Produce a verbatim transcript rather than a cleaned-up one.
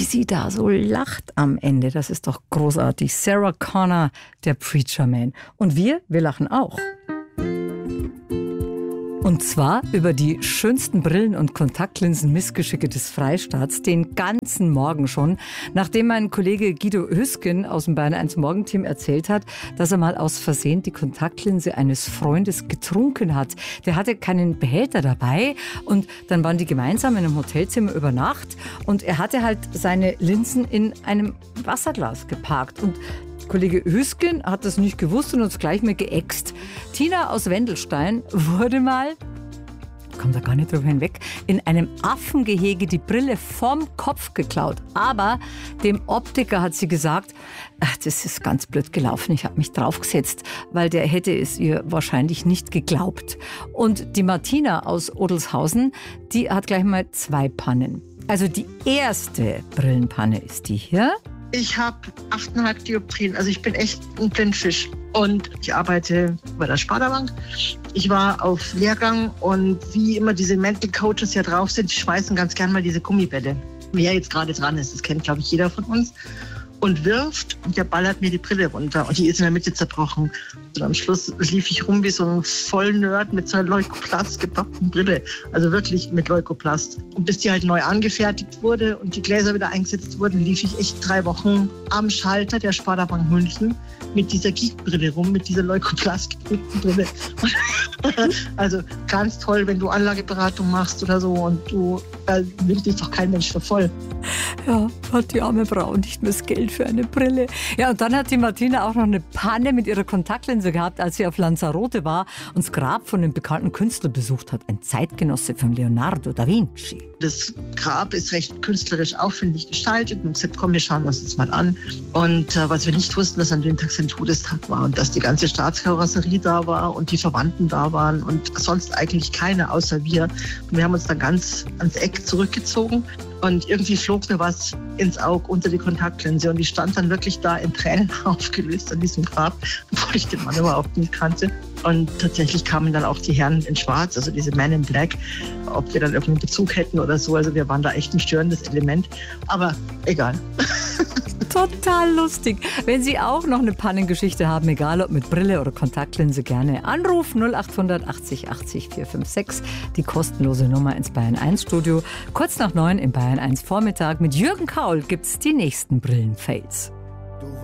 sie da so lacht am Ende. Das ist doch großartig. Sarah Connor, der Preacher Man. Und wir, wir lachen auch. Und zwar über die schönsten Brillen- und Kontaktlinsen-Missgeschicke des Freistaats den ganzen Morgen schon, nachdem mein Kollege Guido Hüsken aus dem Bayern eins Morgenteam erzählt hat, dass er mal aus Versehen die Kontaktlinse eines Freundes getrunken hat. Der hatte keinen Behälter dabei und dann waren die gemeinsam in einem Hotelzimmer über Nacht und er hatte halt seine Linsen in einem Wasserglas geparkt und Kollege Hüsken hat das nicht gewusst und uns gleich mal geäxt. Tina aus Wendelstein wurde mal, kommt da gar nicht drüber hinweg, in einem Affengehege die Brille vom Kopf geklaut. Aber dem Optiker hat sie gesagt, ach, das ist ganz blöd gelaufen, ich habe mich draufgesetzt, weil der hätte es ihr wahrscheinlich nicht geglaubt. Und die Martina aus Odelshausen, die hat gleich mal zwei Pannen. Also die erste Brillenpanne ist die hier. Ich habe achteinhalb Dioptrien, also ich bin echt ein Blindfisch. Und ich arbeite bei der Sparda-Bank. Ich war auf Lehrgang und wie immer diese Mental Coaches ja drauf sind, die schmeißen ganz gern mal diese Gummibälle. Wer jetzt gerade dran ist, das kennt, glaube ich, jeder von uns. Und wirft und der ballert mir die Brille runter und die ist in der Mitte zerbrochen. Und am Schluss lief ich rum wie so ein Vollnerd mit so einer Leukoplast gepackten Brille. Also wirklich mit Leukoplast. Und bis die halt neu angefertigt wurde und die Gläser wieder eingesetzt wurden, lief ich echt drei Wochen am Schalter der Sparda-Bank München mit dieser Geek-Brille rum, mit dieser Leukoplast gedrückten Brille. Also ganz toll, wenn du Anlageberatung machst oder so und du, da will dich doch kein Mensch für voll. Ja, hat die arme Frau nicht mehr das Geld für eine Brille. Ja, und dann hat die Martina auch noch eine Panne mit ihrer Kontaktlinse gehabt, als sie auf Lanzarote war und das Grab von einem bekannten Künstler besucht hat, ein Zeitgenosse von Leonardo da Vinci. Das Grab ist recht künstlerisch aufwendig gestaltet und gesagt, komm, wir schauen uns das mal an. Und äh, was wir nicht wussten, dass an dem Tag sein Todestag war und dass die ganze Staatskarosserie da war und die Verwandten da waren und sonst eigentlich keine außer wir. Und wir haben uns dann ganz ans Eck zurückgezogen. Und irgendwie flog mir was ins Auge unter die Kontaktlinse. Und ich stand dann wirklich da in Tränen aufgelöst an diesem Grab, obwohl ich den Mann überhaupt nicht kannte. Und tatsächlich kamen dann auch die Herren in Schwarz, also diese Men in Black, ob wir dann irgendeinen Bezug hätten oder so. Also wir waren da echt ein störendes Element. Aber egal. Total lustig. Wenn Sie auch noch eine Pannengeschichte haben, egal ob mit Brille oder Kontaktlinse, gerne anrufen null acht hundert achtzig achtzig vier fünf sechs, die kostenlose Nummer ins Bayern eins Studio. Kurz nach neun im Bayern eins Vormittag mit Jürgen Kaul gibt's die nächsten Brillenfails.